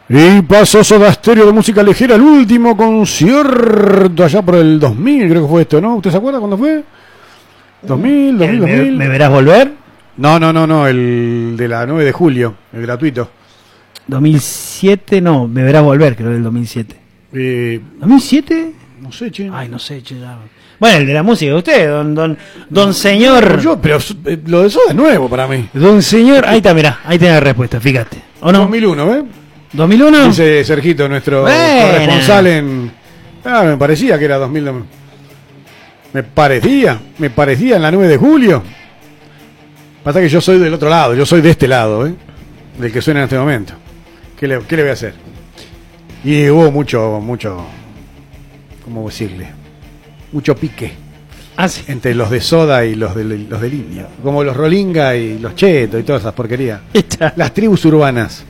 Y pasó Soda Stereo de música ligera, el último concierto allá por el 2000, creo que fue esto, ¿no? ¿Usted se acuerda cuándo fue? 2000. ¿Me verás volver? No, el de la 9 de julio, el gratuito. 2007, no, me verás volver, creo, del 2007. ¿2007? No sé, che. Ay, no sé, che. Ya. Bueno, el de la música de usted, don señor. Pero lo de Soda es nuevo para mí. Don señor, ahí está, mirá, ahí tenés la respuesta, fíjate. ¿O no? 2001, ¿eh? ¿2001? Dice Sergito, nuestro corresponsal en... Ah, me parecía que era 2000. Me parecía en la 9 de julio. Pasa que yo soy del otro lado, yo soy de este lado, ¿eh? Del que suena en este momento. ¿Qué le voy a hacer? Y hubo mucho, ¿cómo decirle? Mucho pique. Ah, sí. Entre los de Soda y los de Línea. Como los Rolinga y los Cheto y todas esas porquerías. Las tribus urbanas.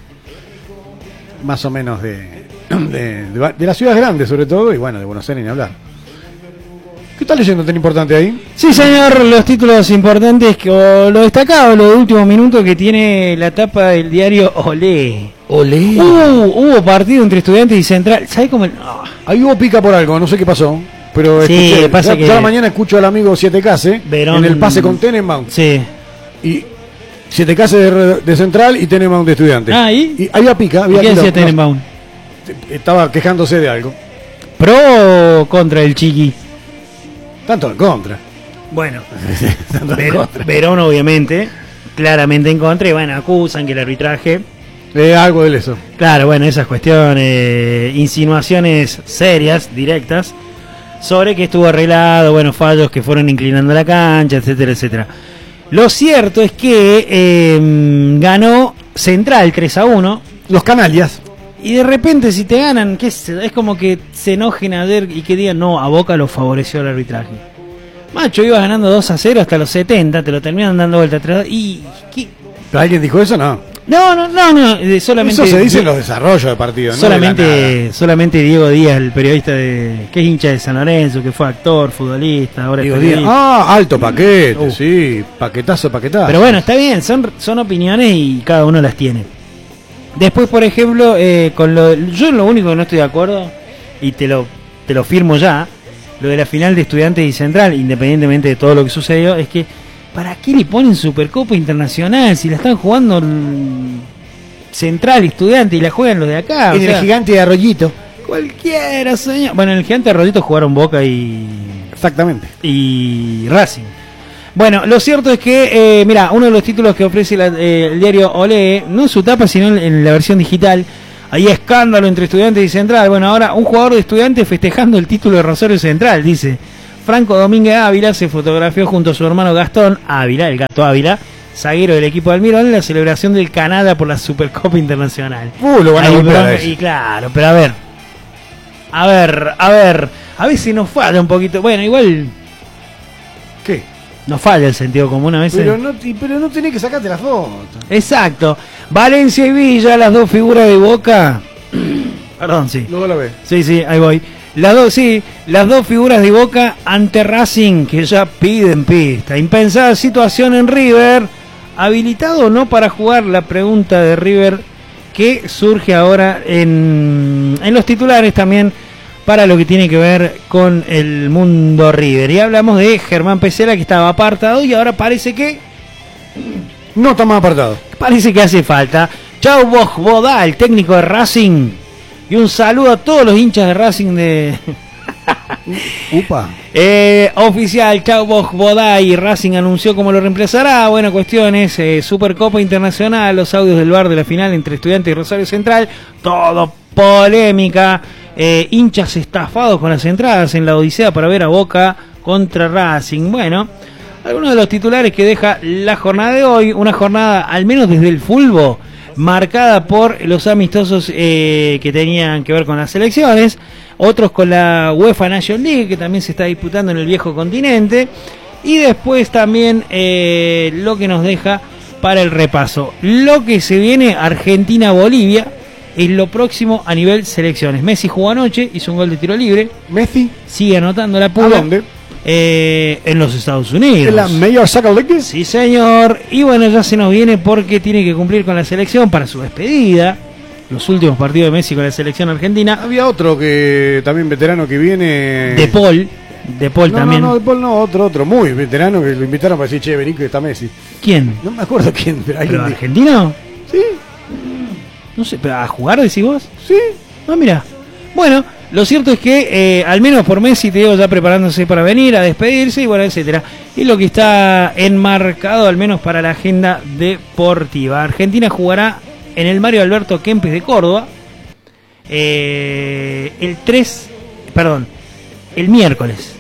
Más o menos de las ciudades grandes sobre todo, y bueno, de Buenos Aires ni hablar. ¿Qué está leyendo tan importante ahí? Sí, señor, los títulos importantes, o lo destacado, lo de último minuto que tiene la tapa del diario Olé. Olé. Hubo partido entre Estudiantes y Central. ¿Sabes cómo? Ahí hubo pica por algo, no sé qué pasó. Pero sí, escuché, pasa que ya la mañana escucho al amigo 7K Verón, en el pase con Tenenbaum. Sí. Y 7K de Central y Tenenbaum de Estudiantes. Ah, y había pica. ¿Qué decía Tenenbaum? Estaba quejándose de algo. ¿Pro o contra el Chiqui? Tanto en contra. Bueno, Verón obviamente, claramente en contra, y bueno, acusan que el arbitraje... algo de eso. Claro, bueno, esas cuestiones, insinuaciones serias, directas, sobre que estuvo arreglado, bueno, fallos que fueron inclinando la cancha, etcétera, etcétera. Lo cierto es que ganó Central 3-1. Los canalias. Y de repente si te ganan, es como que se enojen ayer y que digan, no, a Boca lo favoreció el arbitraje. Macho, ibas ganando 2-0 hasta los 70, te lo terminan dando vuelta atrás. ¿Y qué? ¿Alguien dijo eso? No. No, solamente... Eso se dice en los desarrollos de partido, solamente Diego Díaz, el periodista que es hincha de San Lorenzo, que fue actor, futbolista, ahora Diego es periodista. Díaz. Alto paquete, sí, paquetazo. Pero bueno, está bien, son opiniones y cada uno las tiene. Después, por ejemplo, yo lo único que no estoy de acuerdo, y te lo firmo ya, lo de la final de Estudiantes y Central, independientemente de todo lo que sucedió, es que ¿para qué le ponen Supercopa Internacional si la están jugando Central, Estudiantes, y la juegan los de acá? En el Gigante de Arroyito. Cualquiera, señor. Bueno, en el Gigante de Arroyito jugaron Boca y... Exactamente. Y Racing. Bueno, lo cierto es que, mira, uno de los títulos que ofrece el diario Olé, no en su tapa, sino en la versión digital, hay escándalo entre Estudiantes y Central. Bueno, ahora un jugador de Estudiantes festejando el título de Rosario Central, dice. Franco Domínguez Ávila se fotografió junto a su hermano Gastón Ávila, el gato Ávila, zaguero del equipo de Almirón, en la celebración del Canadá por la Supercopa Internacional. Lo van a golpear. Y claro, pero a veces nos falla un poquito. Bueno, igual... ¿Qué? Nos falla el sentido común a veces. Pero no tenés que sacarte la foto. Exacto. Valencia y Villa, las dos figuras de Boca. Perdón, sí. Luego lo ves. Sí, ahí voy. Las dos figuras de Boca ante Racing, que ya piden pista. Impensada situación en River. ¿Habilitado o no para jugar? La pregunta de River que surge ahora en los titulares también, para lo que tiene que ver con el mundo River. Y hablamos de Germán Pesela, que estaba apartado y ahora parece que... No está más apartado. Parece que hace falta. Chau Bogbodá, el técnico de Racing. Y un saludo a todos los hinchas de Racing de... Upa. Oficial, Chau Bogbodá, y Racing anunció cómo lo reemplazará. Bueno, cuestiones, Supercopa Internacional, los audios del VAR de la final entre Estudiantes y Rosario Central. Todo polémica. Hinchas estafados con las entradas en la odisea para ver a Boca contra Racing. Bueno, algunos de los titulares que deja la jornada de hoy, una jornada al menos desde el fútbol marcada por los amistosos que tenían que ver con las selecciones, otros con la UEFA National League, que también se está disputando en el viejo continente, y después también lo que nos deja para el repaso, lo que se viene Argentina-Bolivia, es lo próximo a nivel selecciones. Messi jugó anoche, hizo un gol de tiro libre. Messi sigue anotando la pulga. ¿A dónde? En los Estados Unidos. ¿En la Major Soccer League? Sí, señor. Y bueno, ya se nos viene porque tiene que cumplir con la selección para su despedida. los últimos partidos de Messi con la selección argentina. Había otro que también veterano que viene. De Paul también. No, De Paul no, otro muy veterano que lo invitaron para decir, che, vení que está Messi. ¿Quién? No me acuerdo quién, pero ¿Pero argentino? Sí. No sé, ¿pero a jugar decís vos? Sí. Ah, mira. Bueno, lo cierto es que al menos por Messi, te digo, ya preparándose para venir, a despedirse y bueno, etcétera. Es lo que está enmarcado al menos para la agenda deportiva. Argentina jugará en el Mario Alberto Kempes de Córdoba el miércoles.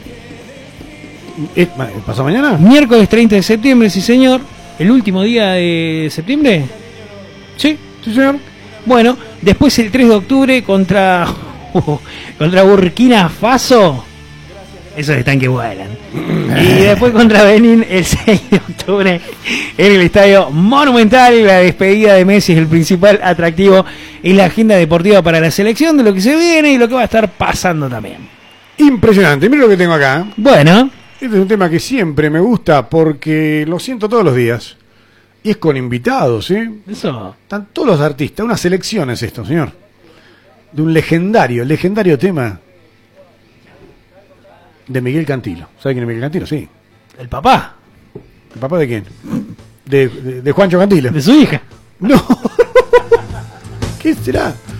¿Pasó mañana? Miércoles 30 de septiembre, sí señor. ¿El último día de septiembre? Sí, Sí, señor. Bueno, después el 3 de octubre contra Burkina Faso. Esos están que vuelan. Y después contra Benín el 6 de octubre en el Estadio Monumental. La despedida de Messi es el principal atractivo en la agenda deportiva para la selección, de lo que se viene y lo que va a estar pasando también. Impresionante, mira lo que tengo acá. Bueno. Este es un tema que siempre me gusta porque lo siento todos los días. Y es con invitados, ¿eh? Eso. Están todos los artistas. Una selección es esto, señor. De un legendario tema de Miguel Cantilo. ¿Sabe quién es Miguel Cantilo? Sí. ¿El papá? ¿El papá de quién? De Juancho Cantilo. De su hija. No. ¿Qué será?